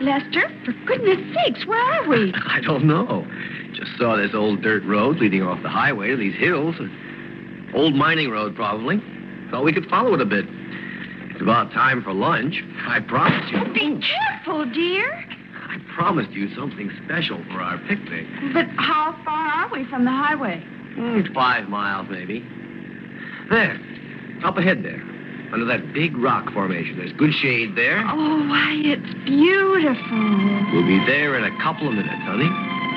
Lester? For goodness sakes, where are we? I don't know. Just saw this old dirt road leading off the highway to these hills. Old mining road, probably. Thought we could follow it a bit. It's about time for lunch. I promised you. Oh, be careful, dear. I promised you something special for our picnic. But how far are we from the highway? 5 miles, maybe. There. Up ahead there. Under that big rock formation. There's good shade there. Oh, why, it's beautiful. We'll be there in a couple of minutes, honey.